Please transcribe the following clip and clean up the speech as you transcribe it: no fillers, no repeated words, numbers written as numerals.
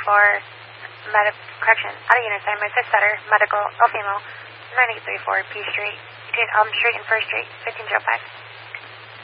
correction, out of unison, my 6th setter, medical, all female, 9834 P Street, between Elm Street and 1st Street, 1505.